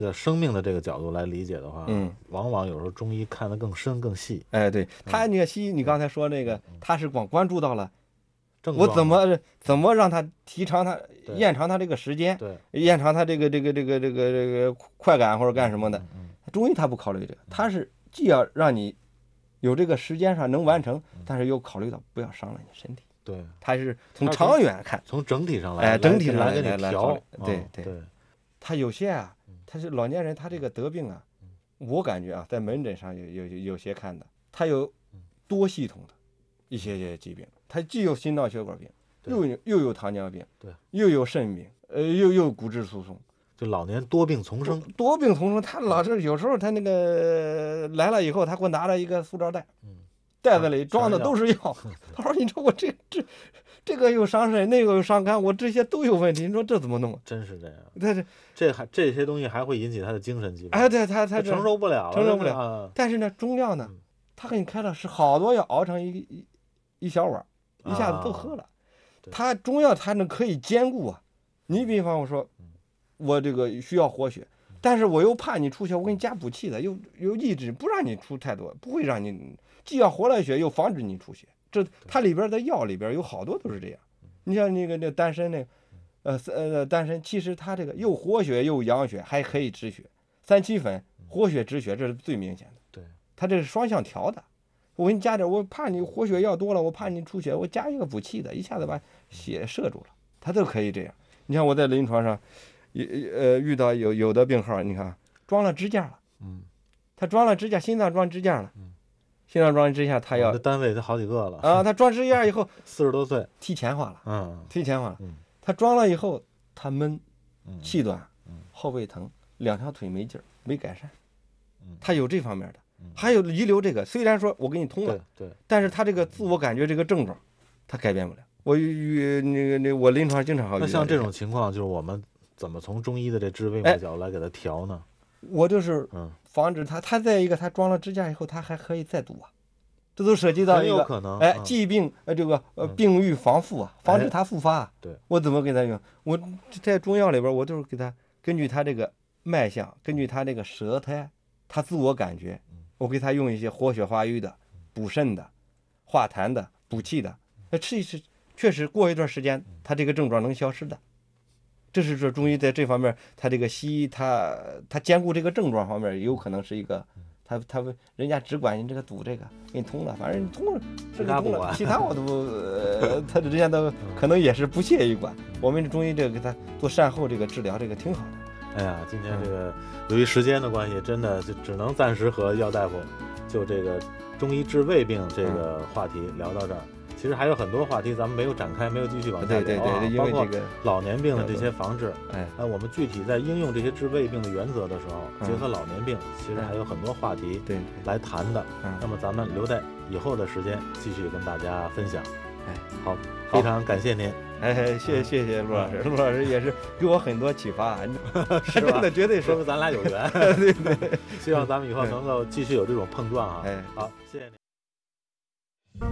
生命的这个角度来理解的话，往往有时候中医看得更深更细。 对他那个西医，你刚才说那个，他是光关注到了。 我怎么让他提长他延长他这个时间，延长他这个快感或者干什么的？中医他不考虑这个，他是既要让你有这个时间上能完成，但是又考虑到不要伤了你身体。 对， 他是从长远看， 从整体上来， 整体上来给你调。 对，他有些啊，他是老年人，他这个得病啊，我感觉啊，在门诊上有些看的，他有多系统的一些疾病。他既有心脑血管病，又有糖尿病，又有肾病，又有骨质疏松， 就老年多病丛生。 他老是有时候他那个来了以后，他给我拿了一个塑料袋，袋子里装的都是药。他说：“你说我这个又伤肾，那个又伤肝，我这些都有问题，你说这怎么弄？” 真是这样。这些东西还会引起他的精神疾病。 对，他承受不了。 但是呢，中药呢，他给你开了是好多药，熬成一小碗。一下子都喝了，它中药它可以兼顾啊。你比方我说，我这个需要活血，但是我又怕你出血，我给你加补气的，又抑制不让你出太多，不会让你既要活了血，又防止你出血。这它里边的药里边有好多都是这样。你像那个丹参那个丹参，其实它这个又活血又养血，还可以止血。3七粉活血止血，这是最明显的。 对， 它这是双向调的。我给你加点，我怕你活血药多了，我怕你出血，我加一个补气的，一下子把血摄住了，他都可以这样。你看我在临床上，遇到有的病号，你看装了支架了，他装了支架，心脏装支架了，心脏装支架，他要单位他好几个了啊，他装支架以后 40多岁， 提前化了，提前化了，他装了以后他闷，气短，后背疼，2条腿没劲儿，没改善，他有这方面的。还有遗留这个，虽然说我给你通了， 对， 但是他这个自我感觉这个症状，他改变不了。我我临床经常那像这种情况，就是我们怎么从中医的这治胃的角度来给他调呢？ 我就是防止他再一个，他装了支架以后，他还可以再堵啊，这都涉及到一个很有可能疾病这个病愈防复啊，防止他复发啊。 对， 我怎么给他用？我在中药里边，我就是给他根据他这个脉象，根据他这个舌苔，他自我感觉。我给他用一些活血化瘀的、补肾的、化痰的、补气的，吃一吃，确实过一段时间，他这个症状能消失的。这是说中医在这方面，他这个西医他兼顾这个症状方面，有可能是一个，他人家只管你这个堵这个，给你通了，反正你通了，这个通了，其他我都他人家都可能也是不屑于管。我们中医这个给他做善后这个治疗，这个挺好的。 哎呀，今天这个由于时间的关系，真的就只能暂时和姚大夫就这个中医治胃病这个话题聊到这儿。其实还有很多话题咱们没有展开，没有继续往下聊。 对，因为这个老年病的这些防治，我们具体在应用这些治胃病的原则的时候，结合老年病，其实还有很多话题来谈的。那么咱们留在以后的时间继续跟大家分享。好，非常感谢您。 谢谢陆老师，陆老师也是给我很多启发，真的绝对说明咱俩有缘。 对， 希望咱们以后能够继续有这种碰撞啊。好，谢谢您。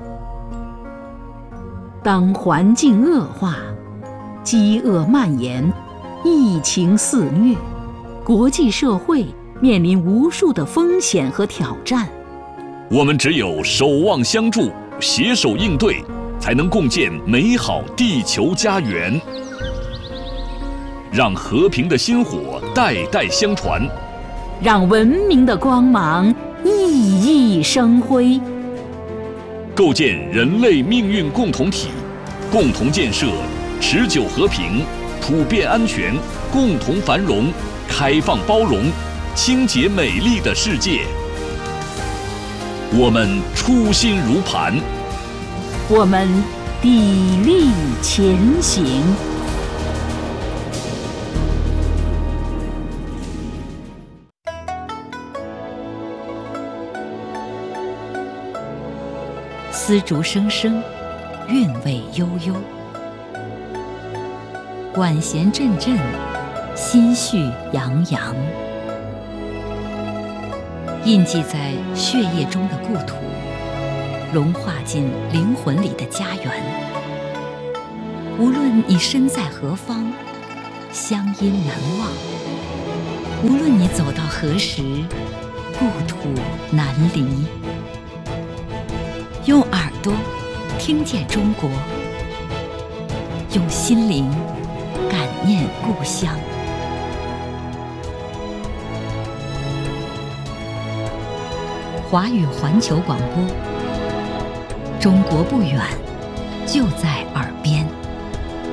当环境恶化、饥饿蔓延、疫情肆虐，国际社会面临无数的风险和挑战， 我们只有守望相助，携手应对，才能共建美好地球家园，让和平的薪火代代相传， 让文明的光芒熠熠生辉， 构建人类命运共同体，共同建设持久和平、普遍安全、共同繁荣、开放包容、清洁美丽的世界。我们初心如磐， 我们砥砺前行。丝竹声声，韵味悠悠，管弦阵阵，心绪洋洋。印记在血液中的故土，融化进灵魂里的家园。无论你身在何方，乡音难忘。 无论你走到何时，故土难离。用耳朵听见中国，用心灵感念故乡。华语环球广播，中国不远，就在耳边。